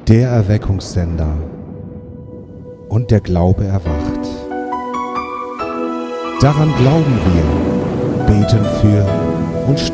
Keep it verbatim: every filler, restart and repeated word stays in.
der Erweckungssender und der Glaube erwacht. Daran glauben wir, beten für und